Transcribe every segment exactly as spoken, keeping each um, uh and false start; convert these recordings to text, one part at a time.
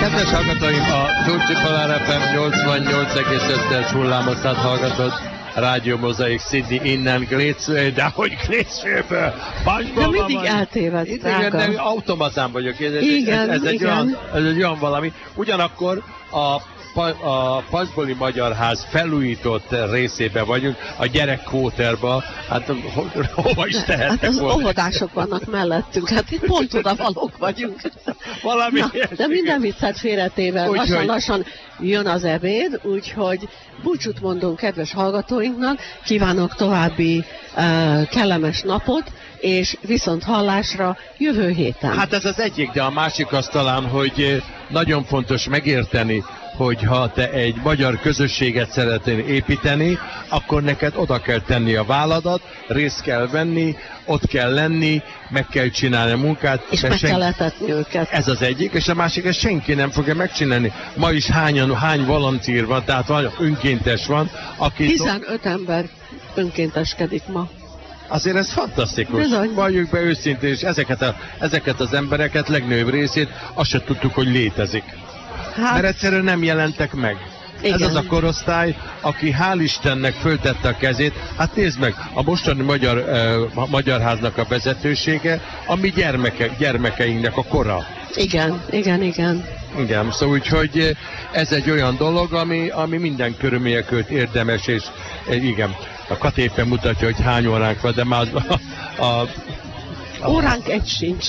Kedves hallgatóim, a Dulcsipolar ef em nyolcvannyolc egész öt-es hullámosztát hallgatod. Rádió Mozaik Sydney innen Glécről, de hogy Glécről? De mindig eltévedsz, igen, de automatán vagyok. Ez, igen, ez, ez, egy igen. olyan, ez egy olyan valami. Ugyanakkor a a Pajzsboli Magyarház felújított részébe vagyunk, a gyerekkóterba, hát ho, hova is tehetnek hát az volna. óvodások vannak mellettünk, hát itt pont oda valók vagyunk. Valami Na, de minden viccet félretéve, lassan-lassan jön az ebéd, úgyhogy búcsút mondunk kedves hallgatóinknak, kívánok további uh, kellemes napot, és viszont hallásra jövő héten. Hát ez az egyik, de a másik az talán, hogy nagyon fontos megérteni, hogy ha te egy magyar közösséget szeretnél építeni, akkor neked oda kell tenni a válladat, részt kell venni, ott kell lenni, meg kell csinálni a munkát. És meg sen... kell etetni őket. Ez az egyik, és a másik, ezt senki nem fogja megcsinálni. Ma is hányan, hány volunteer van, tehát van, önkéntes van, aki... tizenöt ember önkénteskedik ma. Azért ez fantasztikus. Bizony. Valljuk be őszintén, és ezeket, a, ezeket az embereket, legnagyobb részét azt se tudtuk, hogy létezik. Hát, mert egyszerűen nem jelentek meg. Igen. Ez az a korosztály, aki hál' Istennek föltette a kezét. Hát nézd meg, a mostani magyar, uh, Magyarháznak a vezetősége, a mi gyermeke, gyermekeinknek a kora. Igen, igen, igen. Igen, szóval úgyhogy ez egy olyan dolog, ami, ami minden körülmények között érdemes, és igen, a Kati éppen mutatja, hogy hány óránk van, de már a, a, a... óránk egy sincs.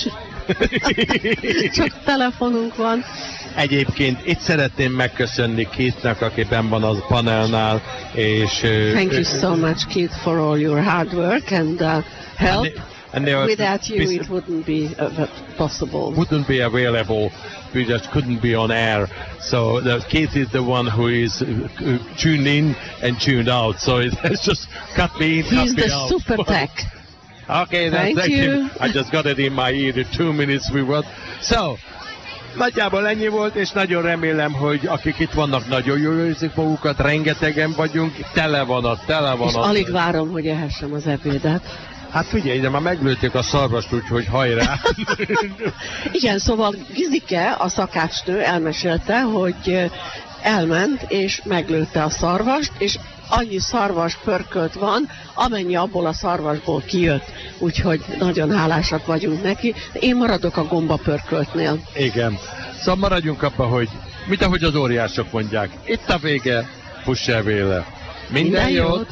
Csak telefonunk van. Egyébként itt szeretném megköszönni Keithnek, aki benn van az panelnál, és... Thank you so much, Keith, for all your hard work and uh, help. And, and Without you, it wouldn't be uh, possible. Wouldn't be available. We just couldn't be on air. So the, Keith is the one who is uh, tuned in and tuned out. So it's just cut me in, cut He's me the out. super tech. Okay, thank, thank you. you. I just got it in my ear. The two minutes we were. So, nagyjából ennyi volt, és nagyon remélem, hogy akik itt vannak, nagyon jól érzik magukat, rengetegen vagyunk, tele van a, tele van és a... alig várom, hogy ehessem az ebédet. Hát figyelj, de már meglőtték a szarvast, úgyhogy hajrá! Igen, szóval Gizike, a szakácsnő elmesélte, hogy elment és meglőtte a szarvast, és annyi szarvas pörkölt van, amennyi abból a szarvasból kijött. Úgyhogy nagyon hálásak vagyunk neki. Én maradok a gombapörköltnél. Igen. Szóval maradjunk abba, hogy mit ahogy az óriások mondják. Itt a vége, fuss el véle. Minden, Minden jót! jót.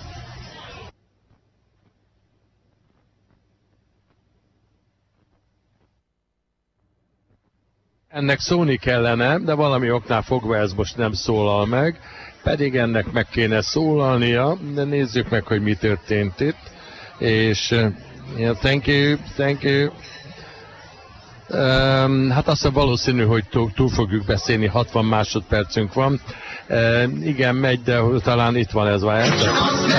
Ennek szólni kellene, de valami oknál fogva ez most nem szólal meg, pedig ennek meg kéne szólalnia, de nézzük meg, hogy mi történt itt. És, yeah, thank you, thank you. Um, hát azt valószínű, hogy túl, túl fogjuk beszélni, hatvan másodpercünk van. Uh, igen, megy, de talán itt van ez, vagy